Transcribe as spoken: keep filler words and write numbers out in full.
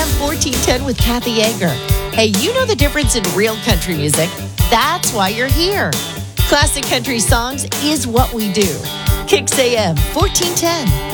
M fourteen ten with Kathy Yeager. Hey, you know the difference in real country music. That's why you're here. Classic country songs is what we do. Kicks A M fourteen ten.